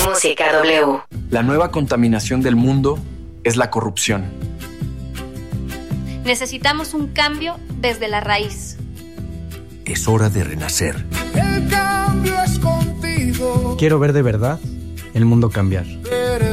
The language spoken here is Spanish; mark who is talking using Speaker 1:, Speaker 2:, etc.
Speaker 1: Música W.
Speaker 2: La nueva contaminación del mundo es la corrupción.
Speaker 3: Necesitamos un cambio desde la raíz.
Speaker 4: Es hora de renacer.
Speaker 5: El cambio es contigo.
Speaker 6: Quiero ver de verdad el mundo cambiar.